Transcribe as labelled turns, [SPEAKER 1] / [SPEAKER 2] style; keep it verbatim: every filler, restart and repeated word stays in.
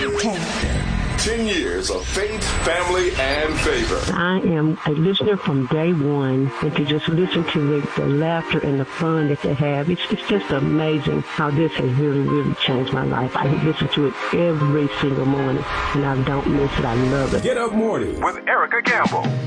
[SPEAKER 1] ten.
[SPEAKER 2] Ten years of faith, family, and favor.
[SPEAKER 3] I am a listener from day one, and to just listen to the, the laughter and the fun that they have, it's, it's just amazing how this has really, really changed my life. I listen to it every single morning, and I don't miss it. I love it.
[SPEAKER 2] Get Up Morning with Erica Campbell.